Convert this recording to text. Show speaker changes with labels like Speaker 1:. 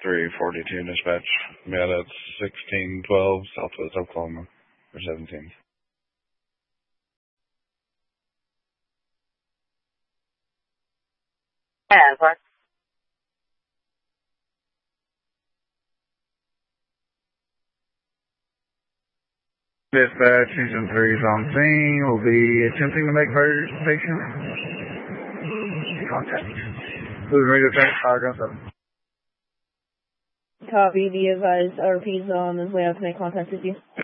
Speaker 1: 342 dispatch. Yeah, that's 1612 Southwest Oklahoma, or 17.
Speaker 2: Yeah, what?
Speaker 1: Dispatch, Houston 3's on scene. Will be attempting to make verification. Contact. Please read the text. Gun 7.
Speaker 2: Copy, be advised, RP's on his way out to make contact with you.